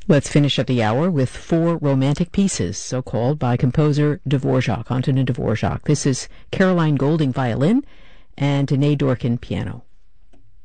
Let's finish up the hour with four romantic pieces, so called by composer Dvorak, Antonin Dvorak. This is Caroline Golding violin and Danae Dorkin piano.